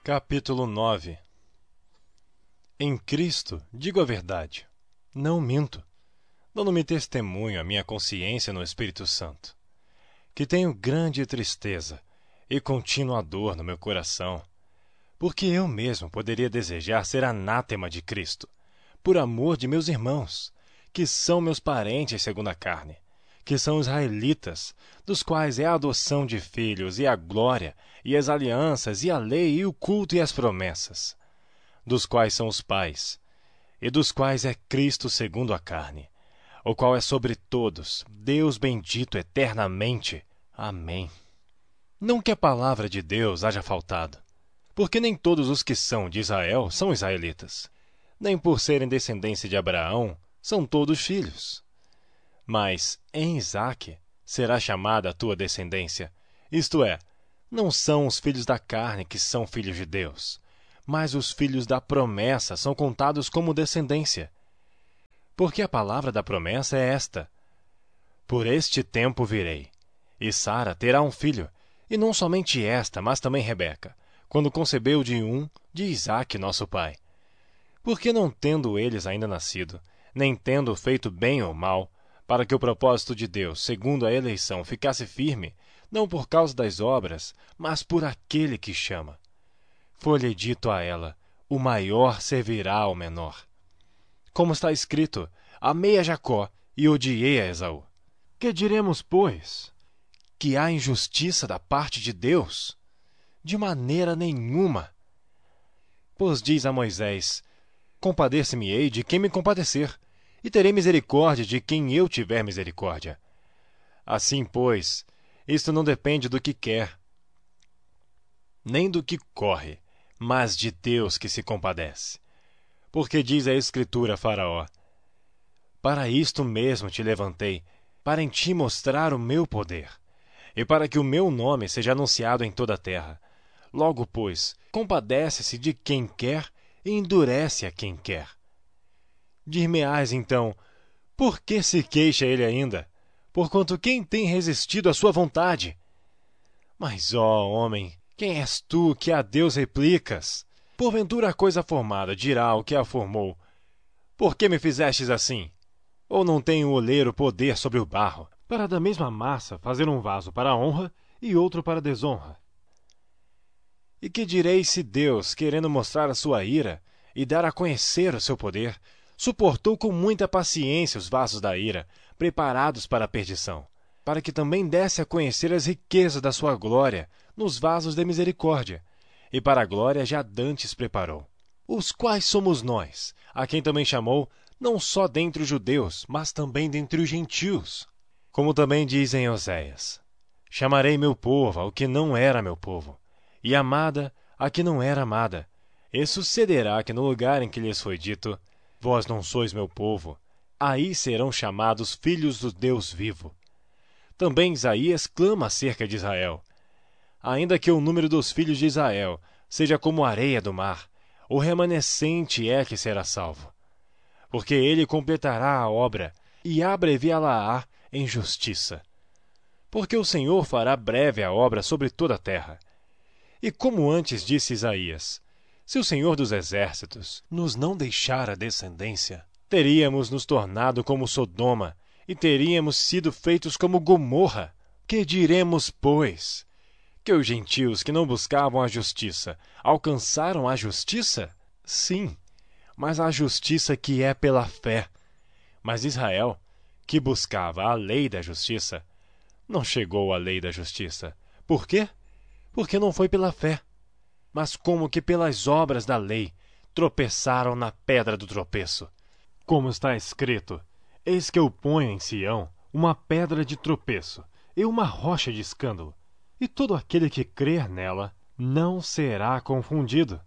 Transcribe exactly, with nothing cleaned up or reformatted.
Capítulo nove. Em Cristo digo a verdade, não minto, dando-me testemunho a minha consciência no Espírito Santo, que tenho grande tristeza e contínua dor no meu coração, porque eu mesmo poderia desejar ser anátema de Cristo, por amor de meus irmãos, que são meus parentes segundo a carne, que são israelitas, dos quais é a adoção de filhos, e a glória, e as alianças, e a lei, e o culto, e as promessas, dos quais são os pais, e dos quais é Cristo segundo a carne, o qual é sobre todos, Deus bendito eternamente. Amém. Não que a palavra de Deus haja faltado, porque nem todos os que são de Israel são israelitas, nem por serem descendência de Abraão são todos filhos. Mas em Isaque será chamada a tua descendência, isto é, não são os filhos da carne que são filhos de Deus, mas os filhos da promessa são contados como descendência. Porque a palavra da promessa é esta: por este tempo virei, e Sara terá um filho, e não somente esta, mas também Rebeca, quando concebeu de um, de Isaque nosso pai. Porque não tendo eles ainda nascido, nem tendo feito bem ou mal, para que o propósito de Deus, segundo a eleição, ficasse firme, não por causa das obras, mas por aquele que chama. Foi-lhe dito a ela: o maior servirá ao menor. Como está escrito: amei a Jacó e odiei a Esaú. Que diremos, pois? Que há injustiça da parte de Deus? De maneira nenhuma. Pois diz a Moisés: compadecer-me-ei de quem me compadecer, e terei misericórdia de quem eu tiver misericórdia. Assim, pois, isto não depende do que quer, nem do que corre, mas de Deus que se compadece. Porque diz a Escritura a Faraó: para isto mesmo te levantei, para em ti mostrar o meu poder, e para que o meu nome seja anunciado em toda a terra. Logo, pois, compadece-se de quem quer e endurece a quem quer. Dir-me-ás então: por que se queixa ele ainda? Porquanto quem tem resistido à sua vontade? Mas, ó homem, quem és tu que a Deus replicas? Porventura a coisa formada dirá ao que a formou: por que me fizestes assim? Ou não tem o oleiro poder sobre o barro, para da mesma massa fazer um vaso para a honra e outro para a desonra? E que direi se Deus, querendo mostrar a sua ira e dar a conhecer o seu poder, suportou com muita paciência os vasos da ira, preparados para a perdição, para que também desse a conhecer as riquezas da sua glória nos vasos de misericórdia, e para a glória já dantes preparou, os quais somos nós, a quem também chamou, não só dentre os judeus, mas também dentre os gentios. Como também diz em Oséias: chamarei meu povo ao que não era meu povo, e amada a que não era amada. E sucederá que no lugar em que lhes foi dito: vós não sois meu povo, aí serão chamados filhos do Deus vivo. Também Isaías clama acerca de Israel: ainda que o número dos filhos de Israel seja como a areia do mar, o remanescente é que será salvo. Porque ele completará a obra e abreviá-la-á em justiça. Porque o Senhor fará breve a obra sobre toda a terra. E como antes disse Isaías: se o Senhor dos exércitos nos não deixar a descendência, teríamos nos tornado como Sodoma, e teríamos sido feitos como Gomorra. Que diremos, pois? Que os gentios que não buscavam a justiça alcançaram a justiça? Sim, mas a justiça que é pela fé. Mas Israel, que buscava a lei da justiça, não chegou à lei da justiça. Por quê? Porque não foi pela fé, mas como que pelas obras da lei tropeçaram na pedra do tropeço. Como está escrito: eis que eu ponho em Sião uma pedra de tropeço e uma rocha de escândalo, e todo aquele que crer nela não será confundido.